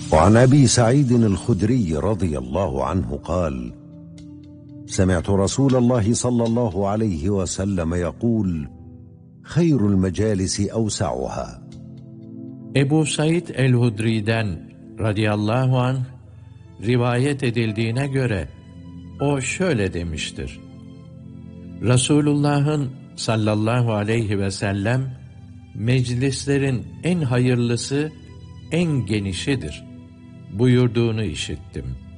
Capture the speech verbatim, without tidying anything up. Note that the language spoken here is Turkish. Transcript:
وعن أبي سعيد الخدري رضي الله عنه قال: سمعت رسول الله صلى الله عليه وسلم يقول: خير المجالس أوسعها. Ebu Said el-Hudri'den radıyallahu anh rivayet edildiğine göre o şöyle demiştir: Resulullah'ın sallallahu aleyhi ve sellem meclislerin en hayırlısı en genişidir buyurduğunu işittim.